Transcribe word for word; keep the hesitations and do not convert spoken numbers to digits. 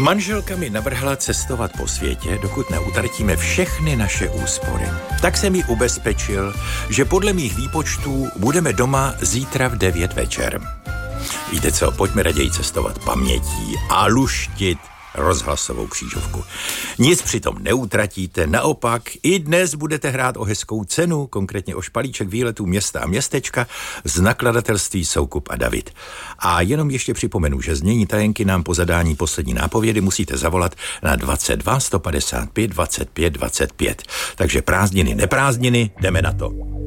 Manželka mi navrhla cestovat po světě, dokud neutratíme všechny naše úspory. Tak jsem ji ubezpečil, že podle mých výpočtů budeme doma zítra v devět večer. Víte co, pojďme raději cestovat pamětí a luštit rozhlasovou křížovku. Nic přitom neutratíte, naopak i dnes budete hrát o hezkou cenu, konkrétně o špalíček výletů města a městečka z nakladatelství Soukup a David. A jenom ještě připomenu, že znění tajenky nám po zadání poslední nápovědy musíte zavolat na dvacet dva sto padesát pět dvacet pět dvacet pět. Takže prázdniny, neprázdniny, jdeme na to.